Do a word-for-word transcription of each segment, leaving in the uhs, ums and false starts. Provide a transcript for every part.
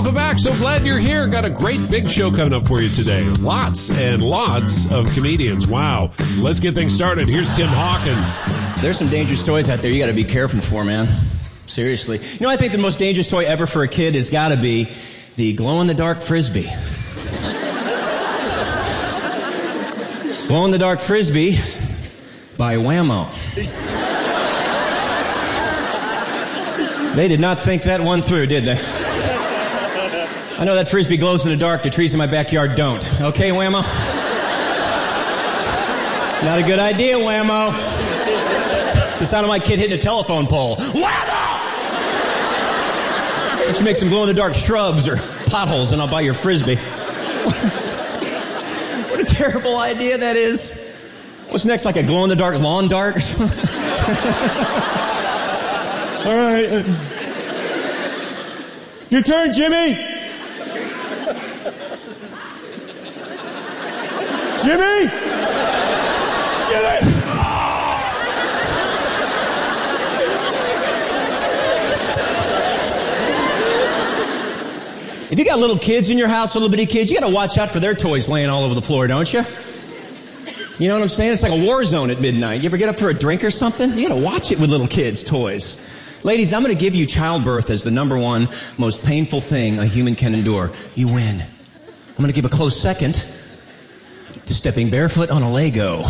welcome back. So glad you're here. Got a great big show coming up for you today. Lots and lots of comedians. Wow. Let's get things started. Here's Tim Hawkins. There's some dangerous toys out there you got to be careful for, man. Seriously. You know, I think the most dangerous toy ever for a kid has got to be the glow-in-the-dark Frisbee. Glow-in-the-dark Frisbee by Whammo. They did not think that one through, did they? I know that Frisbee glows in the dark. The trees in my backyard don't. Okay, Whammo? Not a good idea, Whammo. It's the sound of my kid hitting a telephone pole. Whammo! Why don't you make some glow-in-the-dark shrubs or potholes and I'll buy your Frisbee. What a terrible idea that is. What's next, like a glow-in-the-dark lawn dart or something? All right. Your turn, Jimmy. Jimmy? Jimmy! If you got little kids in your house, little bitty kids, you got to watch out for their toys laying all over the floor, don't you? You know what I'm saying? It's like a war zone at midnight. You ever get up for a drink or something? You got to watch it with little kids' toys. Ladies, I'm going to give you childbirth as the number one most painful thing a human can endure. You win. I'm going to give a close second to stepping barefoot on a Lego.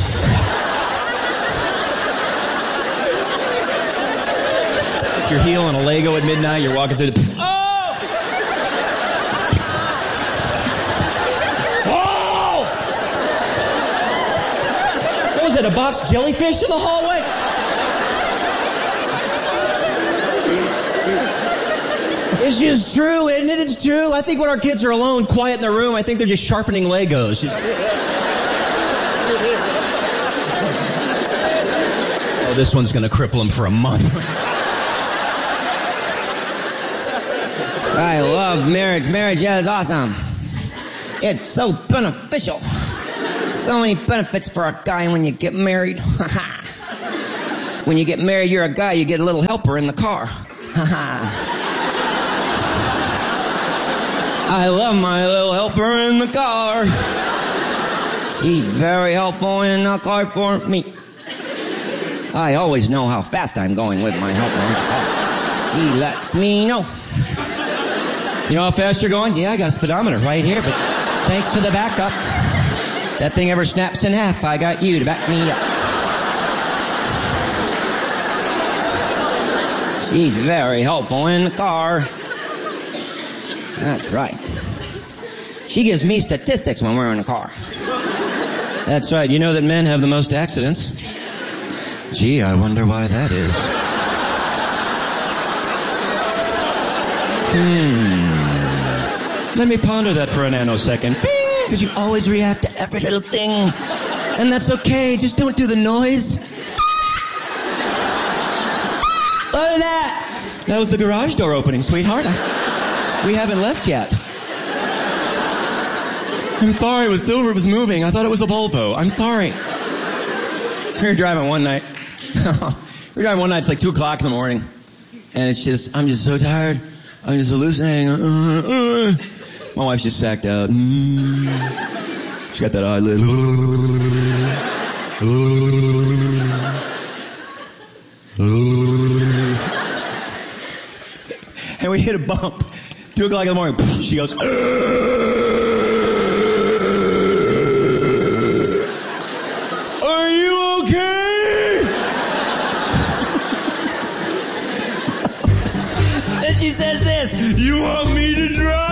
Your heel on a Lego at midnight, you're walking through the... Oh! Oh! What was it, a box jellyfish in the hallway? It's just true, isn't it? It's true. I think when our kids are alone, quiet in their room, I think they're just sharpening Legos. Oh, this one's going to cripple them for a month. I love marriage. Marriage, yeah, is awesome. It's so beneficial. So many benefits for a guy when you get married. When you get married, you're a guy, you get a little helper in the car. I love my little helper in the car. She's very helpful in the car for me. I always know how fast I'm going with my helper in the car. She lets me know. You know how fast you're going? Yeah, I got a speedometer right here, but thanks for the backup. That thing ever snaps in half, I got you to back me up. She's very helpful in the car. That's right. She gives me statistics when we're in the car. That's right. You know that men have the most accidents? Gee, I wonder why that is. Hmm. Let me ponder that for a nanosecond. Bing! Because you always react to every little thing. And that's okay. Just don't do the noise. What was that? That was the garage door opening, sweetheart. I- We haven't left yet. I'm sorry, it was silver, it was moving. I thought it was a Volvo. I'm sorry. We were driving one night. we were driving one night, it's like two o'clock in the morning. And it's just, I'm just so tired. I'm just hallucinating. Uh, uh. My wife's just sacked out. Mm. She's got that eyelid. And we hit a bump. Two o'clock in the morning, she goes, Are you okay? And she says this, you want me to drive?